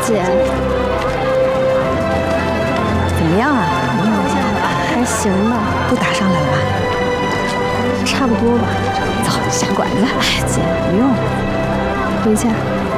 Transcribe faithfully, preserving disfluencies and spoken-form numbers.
姐， 怎么样啊？ 还行吧， 都打上来了吧？ 差不多吧。 走，下馆子。 哎，姐， 不用， 回家。